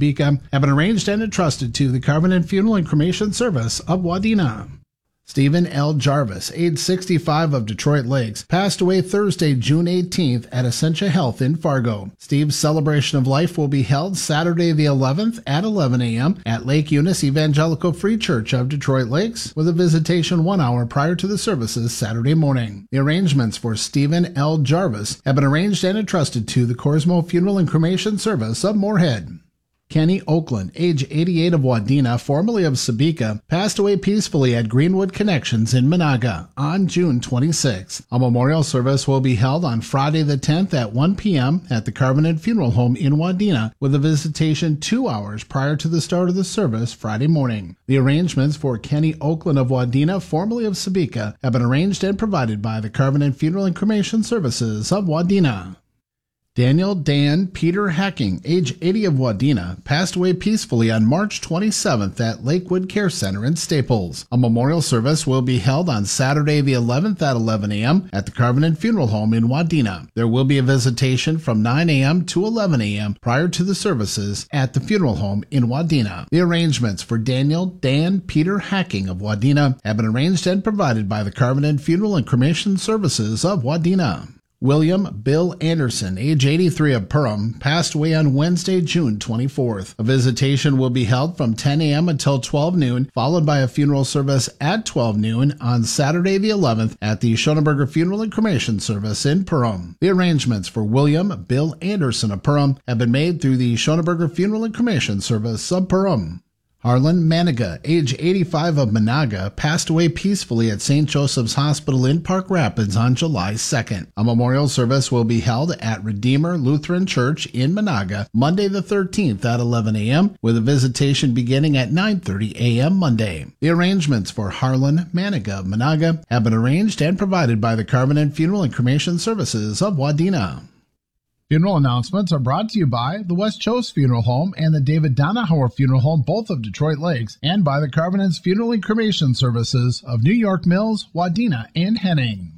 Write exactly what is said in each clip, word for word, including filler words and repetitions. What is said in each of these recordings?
Sebeka have been arranged and entrusted to the Covenant Funeral and Cremation Service of Wadena. Stephen L. Jarvis, age sixty-five, of Detroit Lakes, passed away Thursday, June eighteenth at Essentia Health in Fargo. Steve's celebration of life will be held Saturday the eleventh at eleven a.m. at Lake Eunice Evangelical Free Church of Detroit Lakes, with a visitation one hour prior to the services Saturday morning. The arrangements for Stephen L. Jarvis have been arranged and entrusted to the Corsmo Funeral and Cremation Service of Moorhead. Kenny Oakland, age eighty-eight, of Wadena, formerly of Sebeka, passed away peacefully at Greenwood Connections in Monaga on June twenty-sixth. A memorial service will be held on Friday the tenth at one p.m. at the Covenant Funeral Home in Wadena, with a visitation two hours prior to the start of the service Friday morning. The arrangements for Kenny Oakland of Wadena, formerly of Sebeka, have been arranged and provided by the Covenant Funeral and Cremation Services of Wadena. Daniel Dan Peter Hacking, age eighty, of Wadena, passed away peacefully on March twenty-seventh at Lakewood Care Center in Staples. A memorial service will be held on Saturday the eleventh at eleven a.m. at the Covenant Funeral Home in Wadena. There will be a visitation from nine a.m. to eleven a.m. prior to the services at the funeral home in Wadena. The arrangements for Daniel Dan Peter Hacking of Wadena have been arranged and provided by the Covenant Funeral and Cremation Services of Wadena. William Bill Anderson, age eighty-three, of Perham, passed away on Wednesday, June twenty-fourth. A visitation will be held from ten a.m. until twelve noon, followed by a funeral service at twelve noon on Saturday the eleventh at the Schoenberger Funeral and Cremation Service in Perham. The arrangements for William Bill Anderson of Perham have been made through the Schoenberger Funeral and Cremation Service of Perham. Harlan Maniga, age eighty-five, of Monaga, passed away peacefully at Saint Joseph's Hospital in Park Rapids on July second. A memorial service will be held at Redeemer Lutheran Church in Monaga Monday the thirteenth at eleven a.m., with a visitation beginning at nine thirty a.m. Monday. The arrangements for Harlan Maniga of Monaga have been arranged and provided by the Covenant Funeral and Cremation Services of Wadena. Funeral announcements are brought to you by the West Chose Funeral Home and the David Donahauer Funeral Home, both of Detroit Lakes, and by the Covenant's Funeral and Cremation Services of New York Mills, Wadena, and Henning.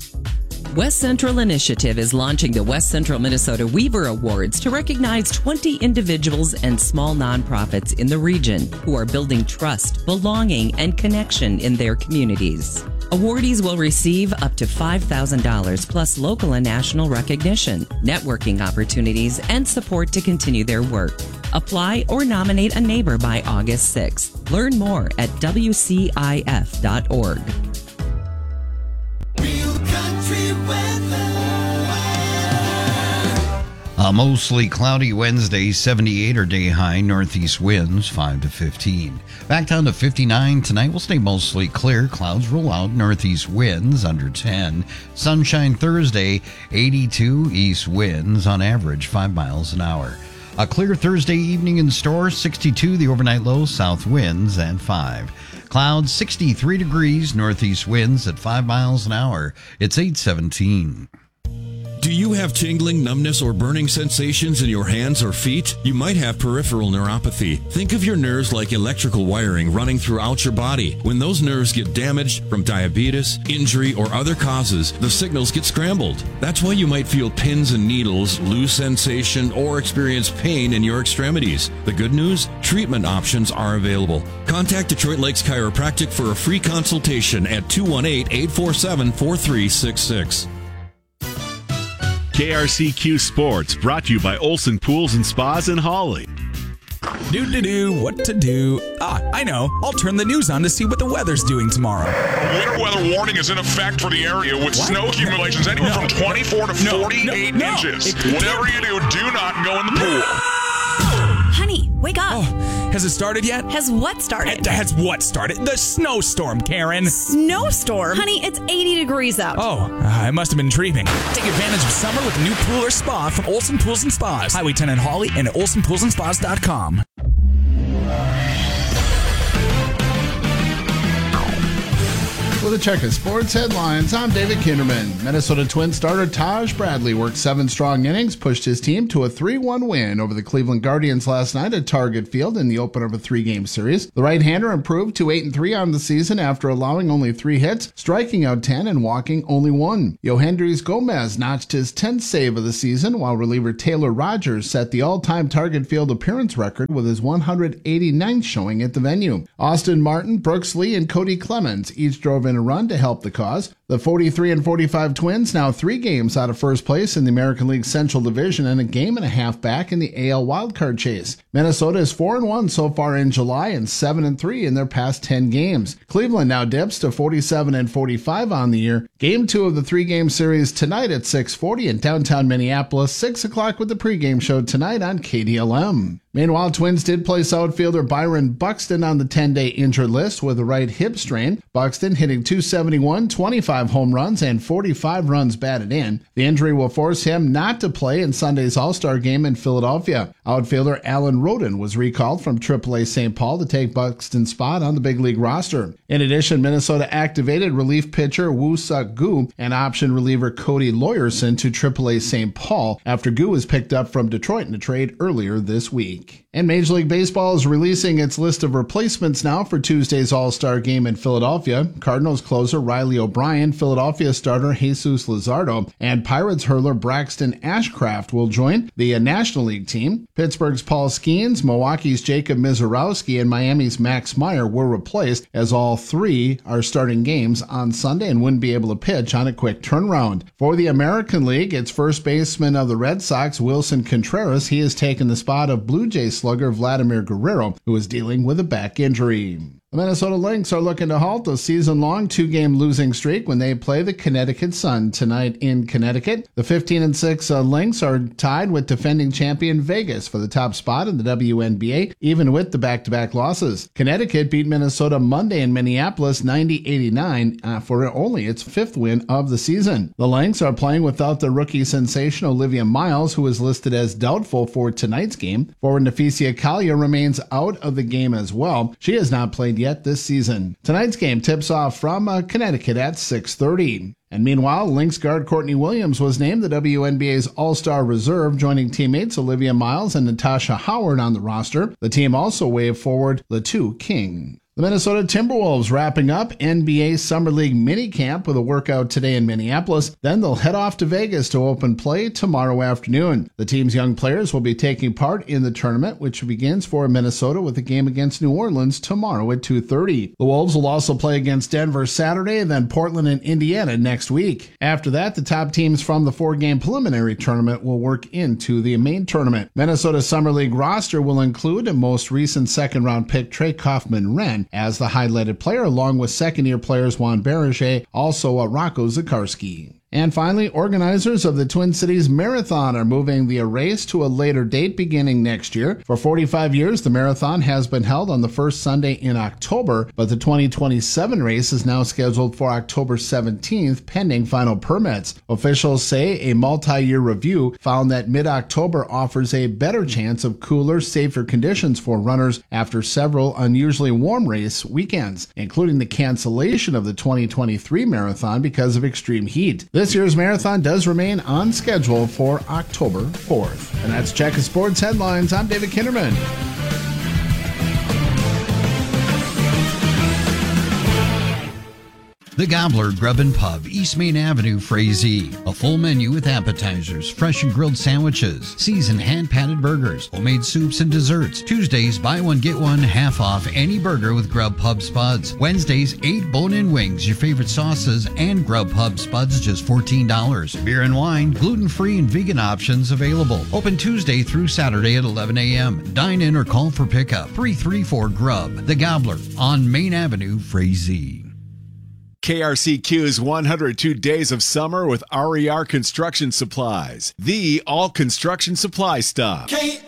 West Central Initiative is launching the West Central Minnesota Weaver Awards to recognize twenty individuals and small nonprofits in the region who are building trust, belonging, and connection in their communities. Awardees will receive up to five thousand dollars plus local and national recognition, networking opportunities, and support to continue their work. Apply or nominate a neighbor by August sixth. Learn more at W C I F dot org. A mostly cloudy Wednesday, seventy-eight or day high, northeast winds five to fifteen. Back down to fifty-nine tonight. We'll stay mostly clear. Clouds roll out, northeast winds under ten. Sunshine Thursday, eighty-two, east winds on average five miles an hour. A clear Thursday evening in store, sixty-two the overnight low, south winds at five. Clouds, sixty-three degrees, northeast winds at five miles an hour. It's eight seventeen. Do you have tingling, numbness, or burning sensations in your hands or feet? You might have peripheral neuropathy. Think of your nerves like electrical wiring running throughout your body. When those nerves get damaged from diabetes, injury, or other causes, the signals get scrambled. That's why you might feel pins and needles, lose sensation, or experience pain in your extremities. The good news? Treatment options are available. Contact Detroit Lakes Chiropractic for a free consultation at two one eight, eight four seven, four three six six. K R C Q Sports, brought to you by Olson Pools and Spas in Hawley. Do-do-do, what to do? Ah, I know. I'll turn the news on to see what the weather's doing tomorrow. A winter weather warning is in effect for the area with what? snow accumulations anywhere no. from twenty-four to forty-eight no, no, inches. No. Whatever you do, do not go in the pool. Honey, wake up. Oh, has it started yet? Has what started? It has what started? The snowstorm, Karen. Snowstorm? Honey, it's eighty degrees out. Oh, uh, it must have been dreaming. Take advantage of summer with a new pool or spa from Olson Pools and Spas. Highway ten in Hawley and at olson pools and spas dot com. With a check of sports headlines, I'm David Kinderman. Minnesota Twins starter Taj Bradley worked seven strong innings, pushed his team to a three one win over the Cleveland Guardians last night at Target Field in the opener of a three-game series. The right-hander improved to eight and three on the season after allowing only three hits, striking out ten and walking only one. Yohendrys Gomez notched his tenth save of the season, while reliever Taylor Rogers set the all-time Target Field appearance record with his one hundred eighty-ninth showing at the venue. Austin Martin, Brooks Lee, and Cody Clemens each drove in a run to help the cause. The forty-three and forty-five Twins now three games out of first place in the American League Central Division and a game and a half back in the A L wildcard chase. Minnesota is four and one so far in July and seven and three in their past ten games. Cleveland now dips to forty-seven and forty-five on the year. Game two of the three-game series tonight at six forty in downtown Minneapolis, six o'clock with the pregame show tonight on K D L M. Meanwhile, Twins did place outfielder Byron Buxton on the ten-day injured list with a right hip strain. Buxton hitting two seventy-one, twenty-five home runs, and forty-five runs batted in. The injury will force him not to play in Sunday's All-Star game in Philadelphia. Outfielder Alan Roden was recalled from triple A Saint Paul to take Buxton's spot on the big league roster. In addition, Minnesota activated relief pitcher Woo-Suk Gu and option reliever Cody Lawyerson to triple A Saint Paul after Gu was picked up from Detroit in a trade earlier this week. And Major League Baseball is releasing its list of replacements now for Tuesday's All-Star game in Philadelphia. Cardinals closer Riley O'Brien, Philadelphia starter Jesus Luzardo, and Pirates hurler Braxton Ashcraft will join the National League team. Pittsburgh's Paul Skeens, Milwaukee's Jacob Mizorowski, and Miami's Max Meyer were replaced, as all three are starting games on Sunday and wouldn't be able to pitch on a quick turnaround. For the American League, its first baseman of the Red Sox, Wilson Contreras, he has taken the spot of Blue Jays slugger Vladimir Guerrero, who is dealing with a back injury. The Minnesota Lynx are looking to halt a season-long two-game losing streak when they play the Connecticut Sun tonight in Connecticut. The fifteen and six uh, Lynx are tied with defending champion Vegas for the top spot in the W N B A, even with the back-to-back losses. Connecticut beat Minnesota Monday in Minneapolis ninety eighty-nine uh, for only its fifth win of the season. The Lynx are playing without the rookie sensation Olivia Miles, who is listed as doubtful for tonight's game. Forward Neficia Kalia remains out of the game as well. She has not played yet this season. Tonight's game tips off from uh, Connecticut at six thirty. And meanwhile, Lynx guard Courtney Williams was named the W N B A's All-Star Reserve, joining teammates Olivia Miles and Natasha Howard on the roster. The team also waved forward Latu King. The Minnesota Timberwolves wrapping up N B A Summer League minicamp with a workout today in Minneapolis. Then they'll head off to Vegas to open play tomorrow afternoon. The team's young players will be taking part in the tournament, which begins for Minnesota with a game against New Orleans tomorrow at two thirty. The Wolves will also play against Denver Saturday, then Portland and Indiana next week. After that, the top teams from the four-game preliminary tournament will work into the main tournament. Minnesota's Summer League roster will include a most recent second-round pick Trey Kaufman-Renn as the highlighted player, along with second-year players Juan Berger, also a Rocco Zakarski. And finally, organizers of the Twin Cities Marathon are moving the race to a later date beginning next year. For forty-five years, the marathon has been held on the first Sunday in October, but the twenty twenty-seven race is now scheduled for October seventeenth, pending final permits. Officials say a multi-year review found that mid-October offers a better chance of cooler, safer conditions for runners after several unusually warm race weekends, including the cancellation of the twenty twenty-three marathon because of extreme heat. This year's marathon does remain on schedule for October fourth. And that's Check of Sports Headlines. I'm David Kinderman. The Gobbler Grub and Pub, East Main Avenue, Frazee. A full menu with appetizers, fresh and grilled sandwiches, seasoned hand-patted burgers, homemade soups and desserts. Tuesdays, buy one, get one, half off any burger with Grub Pub Spuds. Wednesdays, eight bone-in wings, your favorite sauces, and Grub Pub Spuds, just fourteen dollars. Beer and wine, gluten-free and vegan options available. Open Tuesday through Saturday at eleven a.m. Dine in or call for pickup. three three four Grub. The Gobbler on Main Avenue, Frazee. K R C Q's one hundred two Days of Summer with R E R Construction Supplies, the all construction supply stop. K-